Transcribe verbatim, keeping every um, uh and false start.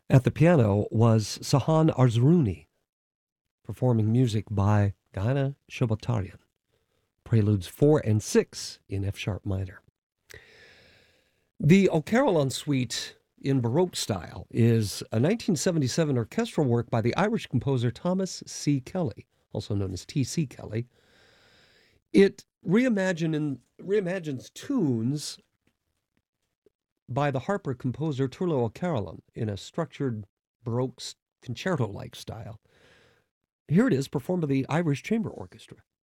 At the piano was Sahan Arzrouni, performing music by Gayane Shobatarian. Preludes four and six in F sharp minor. The O Carillon Suite in Baroque style is a nineteen seventy-seven orchestral work by the Irish composer Thomas C. Kelly, also known as T C. Kelly. It reimagine reimagines tunes by the Harper composer Turlo O'Carolan in a structured Baroque concerto-like style. Here it is, performed by the Irish Chamber Orchestra.